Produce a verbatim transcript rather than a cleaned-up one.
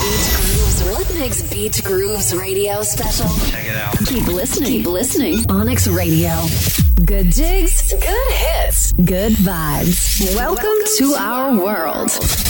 Beach Grooves. What makes Beach Grooves radio special? Check it out. Keep listening. Keep listening. Onyx Radio. Good jigs, good hits, good vibes. Welcome, Welcome to, to our world.